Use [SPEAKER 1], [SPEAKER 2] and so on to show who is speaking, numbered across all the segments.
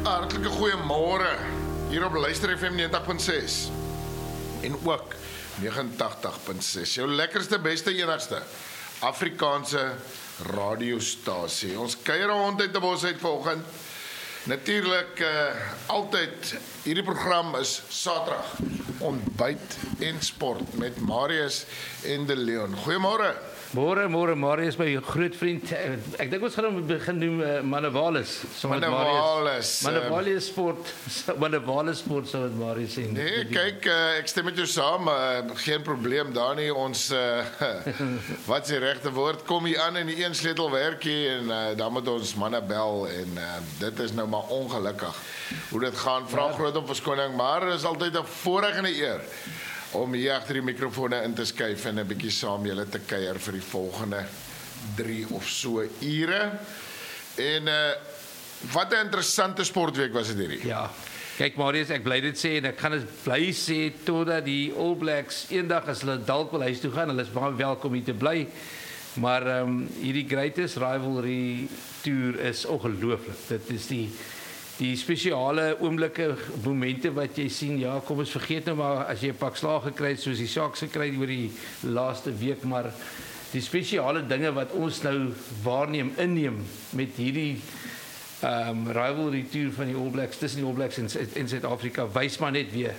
[SPEAKER 1] Hartlike goeiemôre hier op Luister FM 90.6 en ook 89.6. Jou lekkerste, beste, enigste Afrikaanse radiostasie. Ons kuier rond uit die bos uit vanoggend. Natuurlik, altyd, hierdie program is Saterdag, ontbyt en sport met Marius en de Leon. Goeiemôre.
[SPEAKER 2] Môre, Marius, my groot vriend. Ek dink ons gaan hom begin noem Manewales.
[SPEAKER 1] Manewales.
[SPEAKER 2] Manewales sport, Manewales sport sou dit Marius sê.
[SPEAKER 1] Nee, kyk, ek stem met jou saam, geen probleem daar nie. Ons, wat is die regte woord, kom hier aan in die een sleutel werkie en dan moet ons manne bel en dit is nou maar ongelukkig. Hoe dit gaan, vra groot om verskoning, maar is altyd 'n voorreg en 'n eer om hier agter die mikrofone in te skuif en 'n bietjie saam julle te kuier vir die volgende 3 of so ure. En wat 'n interessante sportweek was dit hierdie.
[SPEAKER 2] Ja. Kyk Marius, ek bly dit sê en ek gaan dit bly sê totdat die All Blacks eendag as hulle dalk wil huis toe gaan, hulle is baie welkom hier te bly. Maar hierdie Greatest Rivalry Tour is ongelooflik. Dit is die spesiale oomblikke, momente wat jy sien, ja, kom ons vergeet nou maar as jy 'n pak slaag gekry het soos die Sharks gekry het oor die laaste week, maar die spesiale dinge wat ons nou inneem met hierdie rivalry tour van die All Blacks, tussen die All Blacks in Suid-Afrika, wys maar net weer.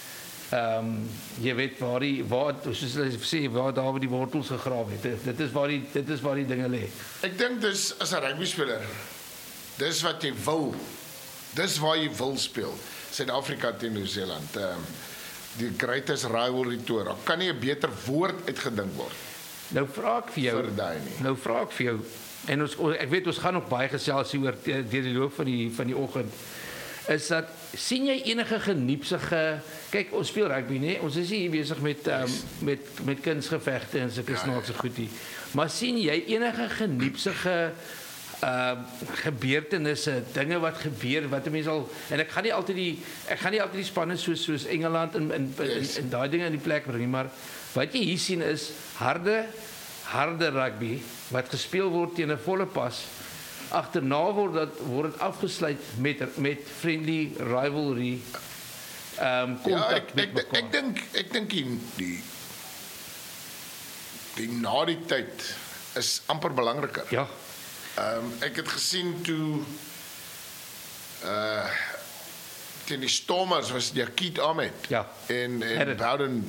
[SPEAKER 2] Jy weet waar soos hulle sê, waar daar die wortels gegrawe het. Dit is waar die dinge lê.
[SPEAKER 1] Ek dink dis as 'n rugby speler, dis wat jy wil. Dis waar jy wil speel. Suid-Afrika teen Nieu-Seeland. Die Greatest Rivalry Tour. Daar kan nie 'n beter woord uitgedink word.
[SPEAKER 2] Nou vra ek vir jou. En ek weet ons gaan nog baie gesels oor deur die loop van die oggend. Is dat sien jy enige geniepsige, kyk ons speel rugby, nee, ons is hier besig met kunsgevegte en sulke snaakse goedie. Maar sien jy enige geniepsige gebeurtenisse, dinge wat gebeur, wat 'n mens al, en ek gaan nie altyd die spanne soos Engeland in daai dinge in die plek bring nie, maar wat jy hier sien is harde rugby wat gespeel word teen 'n volle pas. Agterna word dit afgesluit met friendly rivalry kontak met mekaar.
[SPEAKER 1] Ek dink die na die tyd is amper belangriker.
[SPEAKER 2] Ja.
[SPEAKER 1] Ek het gesien toe teen die Stormers was Jaquet Ahmed.
[SPEAKER 2] Ja.
[SPEAKER 1] En Bowden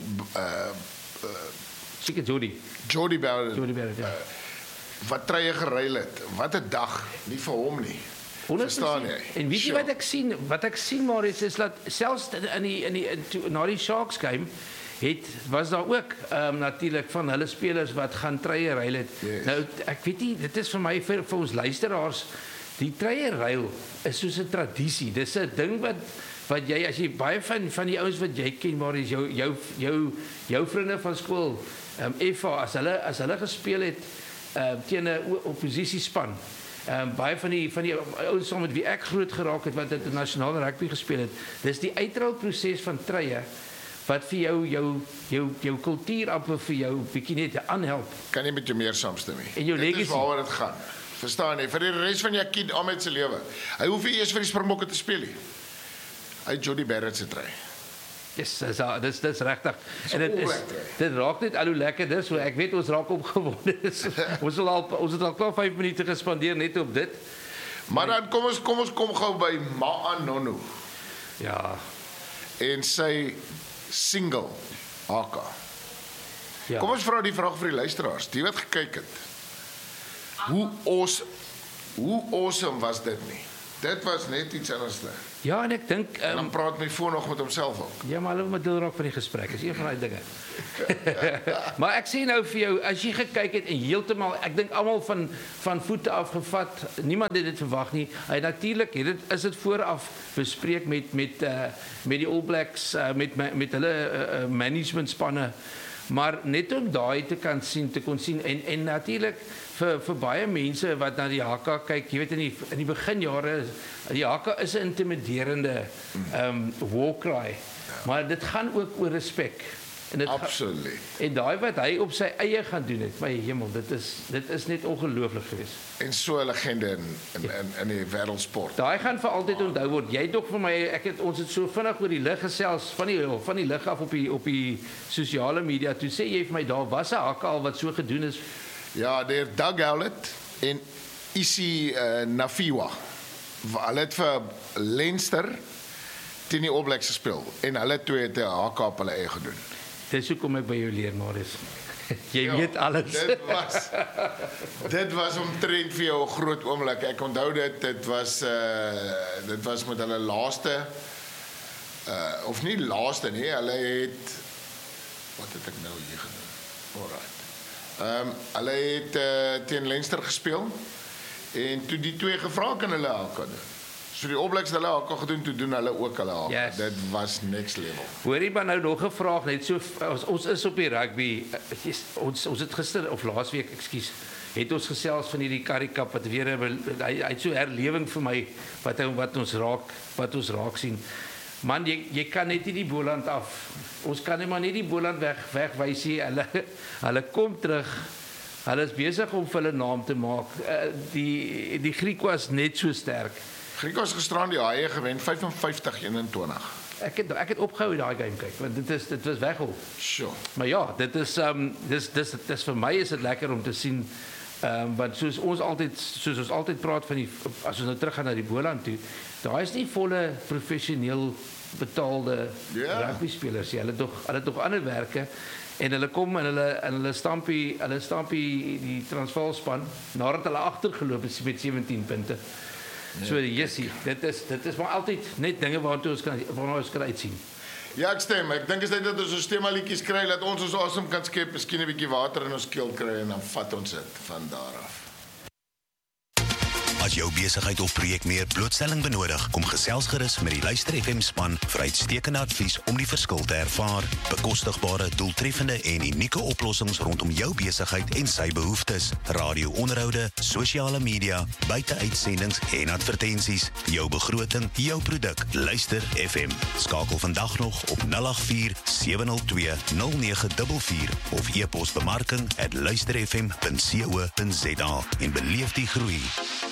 [SPEAKER 2] Seker Jody Bowden. Ja.
[SPEAKER 1] Wat treye geruil het. Wat 'n dag, nie vir hom nie. Verstaan jy?
[SPEAKER 2] En weet jy wat ek sien Marius is dat selfs na die Sharks game was daar ook natuurlik van hulle spelers wat gaan treye ruil het. Yes. Nou ek weet nie, dit is vir my vir ons luisteraars, die treye ruil is soos 'n tradisie. Dis 'n ding wat jy, as jy baie van die ouens wat jy ken, maar is jou vriende van skool, FA, as hulle gespeel het teen 'n oppositiespan. Baie van die ouens saam met wie ek groot geraak het wat internasionale rugby gespeel het. Dis die uitrolproses van treye wat vir jou kultuur amper vir jou bietjie net aanhelp.
[SPEAKER 1] Kan nie met jou meer saamstem nie.
[SPEAKER 2] En jou legacy.
[SPEAKER 1] Dit is waaroor dit gaan. Verstaan jy? Vir die res van Jaquet Ahmed se lewe. Hy hoef nie eers vir die Springbokke te speel nie. Hy Jody Barrett se try.
[SPEAKER 2] Yes, dis regtig. En dit raak net al hoe lekker dis, so ek weet ons raak opgewonde. Ons het al klaar 5 minute gespandeer net op dit.
[SPEAKER 1] Maar dan kom ons gou by Maanono.
[SPEAKER 2] Ja.
[SPEAKER 1] En sy single Haka.
[SPEAKER 2] Ja.
[SPEAKER 1] Kom ons vra die vraag vir die luisteraars, die wat gekyk het. Hoe awesome was dit nie? Dit was net iets anders.
[SPEAKER 2] Ja, en ek dink
[SPEAKER 1] en dan praat my foon nog met homself ook.
[SPEAKER 2] Ja, maar hulle moet deel raak van die gesprek. Is een van daai dinge. Maar ek sê nou vir jou, as jy gekyk het en heeltemal, ek dink almal van voete af gevat, niemand het dit verwag nie. Natuurlik is dit vooraf bespreek met die All Blacks, met hulle management spanne. Maar net om daai te kon sien en natuurlik vir baie mense wat na die Haka kyk, jy weet in die beginjare, die Haka is 'n intimiderende war cry, maar dit gaan ook oor respek. En
[SPEAKER 1] Absoluut.
[SPEAKER 2] En daai wat hy op sy eie gaan doen het, my hemel, dit is net ongelooflik geweest.
[SPEAKER 1] En so 'n legende in die wêreldsport.
[SPEAKER 2] Daai gaan vir altyd onthou word. Jy dog vir my, ons het so vinnig oor die lig gesels van die lig af op die sosiale media. Toe sê jy vir my daar was 'n hakkaal wat so gedoen is.
[SPEAKER 1] Ja, deur Doug Howlett en Isi Nafiwa. Hulle het vir Leinster teen die All Blacks gespeel en hulle twee het 'n hakka op hulle eie gedoen.
[SPEAKER 2] Dis hoekom ek by jou leer, Marius. Jy weet alles.
[SPEAKER 1] Dit was omtrent vir jou 'n groot oomblik. Ek onthou dit was met hulle laaste of nie laaste nie, hulle het wat het ek nou hier gedoen? Alright. Hulle het teen Leinster gespeel en toe die twee gevra kan hulle hakka doen. So die All Blacks hulle hakka gedoen, toe doen hulle ook hulle hakka.
[SPEAKER 2] Yes.
[SPEAKER 1] Dit was next level.
[SPEAKER 2] Hoorie maar nou nog 'n vraag net so ons is op die rugby. Ons het gister of laasweek, ekskuus, het ons gesels van hierdie Currie Cup wat weer hy het so herlewing vir my wat ons raak sien. Man, jy kan net nie die Boland af. Ons kan net maar nie die Boland wegwys nie. Hulle kom terug. Hulle is besig om vir hulle naam te maak. Die Griek was net so sterk.
[SPEAKER 1] Griekos gisteraan die Haie gewen 55-21.
[SPEAKER 2] Ek het opgehou daai game kyk want dit was weghol.
[SPEAKER 1] Sure.
[SPEAKER 2] Maar ja, dit is vir my is dit lekker om te sien want soos ons altyd praat van as ons nou terug gaan na die Boland toe, daar is nie volle professioneel betaalde rugby spelers nie. Hulle het nog ander werke en hulle kom en hulle stampie die Transvaal span nadat hulle agtergeloop het met 17 punte. So jessie, dit is maar altyd net dinge waarna ons kan uitsien.
[SPEAKER 1] Ja, ek stem. Ek dink is dit dat ons ons stemalietjies kry dat ons asem kan skep, miskien 'n bietjie water in ons keel kry en dan vat ons dit van daar af.
[SPEAKER 3] As jou besigheid of projek meer blootstelling benodig, kom gesels gerus met die Luister FM span vir uitstekende advies om die verskil te ervaar. Bekostigbare, doeltreffende en unieke oplossings rondom jou besigheid en sy behoeftes. Radio-onderhoude, sosiale media, buiteuitsendings en advertensies. Jou begroting, jou produk. Luister FM. Skakel vandag nog op 084 702 0944 of e-pos bemarking@luisterfm.co.za en beleef die groei.